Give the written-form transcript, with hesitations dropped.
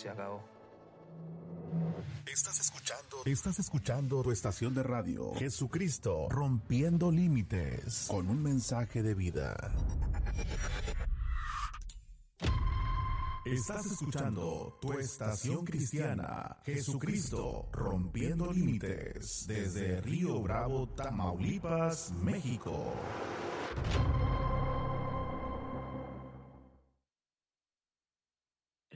se acabó. Estás escuchando tu estación de radio, Jesucristo, rompiendo límites, con un mensaje de vida. Estás escuchando tu estación cristiana, Jesucristo, rompiendo límites, desde Río Bravo, Tamaulipas, México.